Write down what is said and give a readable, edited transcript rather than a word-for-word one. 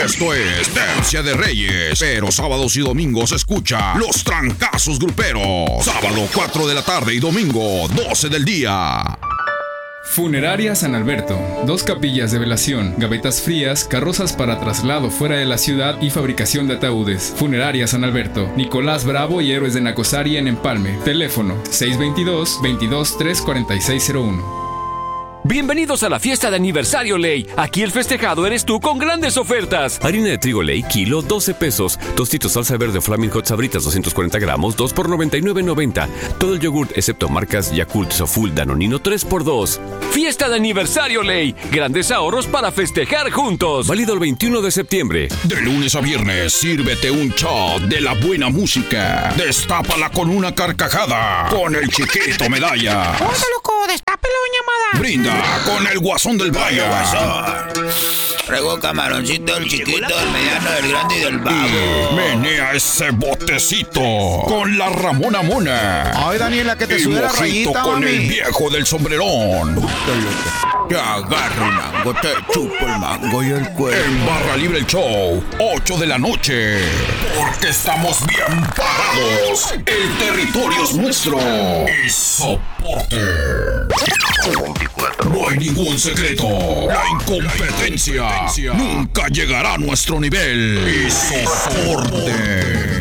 Esto es Tercia de Reyes, pero sábados y domingos escucha Los Trancazos Gruperos. Sábado 4 de la tarde y domingo 12 del día. Funeraria San Alberto. 2 capillas de velación, gavetas frías, carrozas para traslado fuera de la ciudad y fabricación de ataúdes. Funeraria San Alberto. Nicolás Bravo y Héroes de Nacosari en Empalme. Teléfono 622-22-34601. Bienvenidos a la fiesta de aniversario Ley. Aquí el festejado eres tú con grandes ofertas. Harina de trigo Ley, kilo, 12 pesos. Tostitos salsa verde Flaming Hot Sabritas, 240 gramos, 2 por 99.90. Todo el yogurt, excepto marcas Yakult, Soful, Danonino, 3 por 2. Fiesta de aniversario Ley. Grandes ahorros para festejar juntos. Válido el 21 de septiembre. De lunes a viernes, sírvete un shot de la buena música. Destápala con una carcajada. Con el Chiquito Medalla. ¡Oiga, loco! ¡Destápelo, ñamada! Brinda con el Guasón del Valle. Traigo camaroncito, el chiquito, el mediano, el grande y del babo. Menea ese botecito con la Ramona Mona. Ay, Daniela, que te Y sube la mojito rayita, con mami. el viejo del sombrerón. Te agarro el mango, te chupo el mango y el cuero. En Barra Libre el Show, 8 de la noche. Porque estamos bien parados. El territorio es nuestro. Y soporte. No hay ningún secreto. La incompetencia nunca llegará a nuestro nivel. Y soporte.